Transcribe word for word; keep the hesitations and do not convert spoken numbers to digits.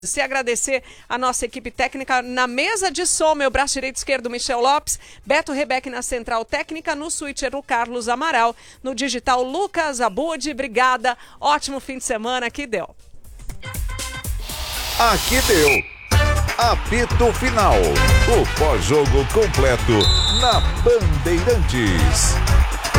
Se agradecer a nossa equipe técnica na mesa de som, meu braço direito e esquerdo, Michel Lopes, Beto Rebeck na central técnica, no switcher o Carlos Amaral, no digital Lucas Abud. Obrigada, ótimo fim de semana, aqui deu. Aqui deu. Apito final. O pós-jogo completo na Bandeirantes.